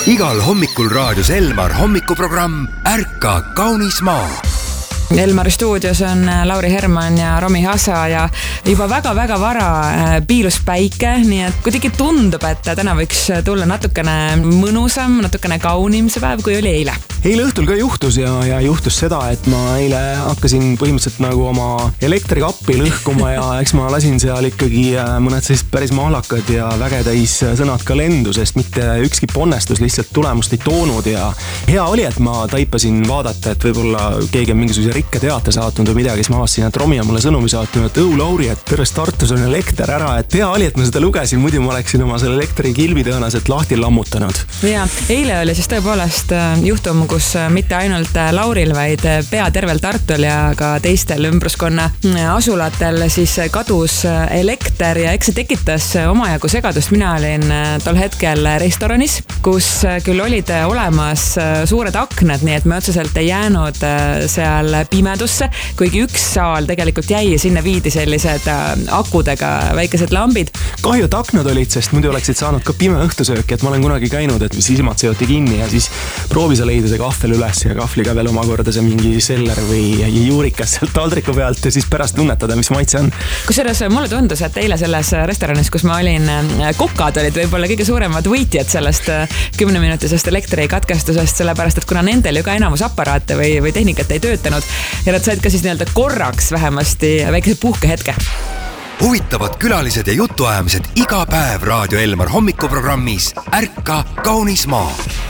Igal hommikul raadios Elmar hommikuprogramm Ärka kaunis maa. Elmari stuudios on Lauri Herman ja Romi Hasa ja juba väga-väga vara piilus päike, nii et kuidagi tundub, et täna võiks tulla natukene mõnusam, natukene kaunim see päev, kui oli eile. Eile õhtul ka juhtus ja juhtus seda, et ma eile hakkasin põhimõtteliselt nagu oma elektrikappi lõhkuma ja eks ma lasin seal ikkagi mõned sellised päris mahlakad ja vägetäis sõnad ka lendu, sest mitte ükski ponnestus lihtsalt tulemust ei toonud ja hea oli, et ma taipasin vaadata, et võib-olla keegi on mingisuguse rikketeate saatnud või midagi, siis ma avastasin, et Romi on mulle sõnumi saatnud, et Lauri, et tervest Tartus on elekter ära, et hea oli, et ma seda lugesin, muidu ma oleksin oma selle elektrikilbi tõenäoliselt lahti lammutanud. Ja eile oli siis tõepoolest juhtum, kus mitte ainult Lauril, vaid pea tervel Tartul ja ka teistel ümbruskonna asulatel siis kadus elekter ja eks see tekitas omajagu segadust. Mina olin tol hetkel restoranis, kus küll olid olemas suured aknad, nii et me otseselt ei jäänud seal pimedusse, kuigi üks saal tegelikult jäi ja sinna viidi sellised akudega väikesed lambid. Kahju, et aknad olid, sest muidu oleksid saanud ka pime õhtusööki, et ma olen kunagi käinud, et silmad seoti kinni ja siis proovi sa leida see kahvel üles ja kahvliga veel omakorda see mingi seller või juurikas sealt taldriku pealt ja siis pärast tunnetada, mis maitse on. Kusjuures mulle tundus, et eile selles restoranis, kus ma olin, kokad olid võib-olla kõige suuremad võitjad sellest 10-minutisest elektrikatkestusest, sellepärast, et kuna nendel ju ka enamus aparaate või tehnikat ei töötanud ja nad said ka siis nii-öelda korraks vähemasti väikese puhkehetke. Huvitavad külalised ja jutuajamised iga päev Raadio Elmar hommikuprogrammis Ärka kaunis maa.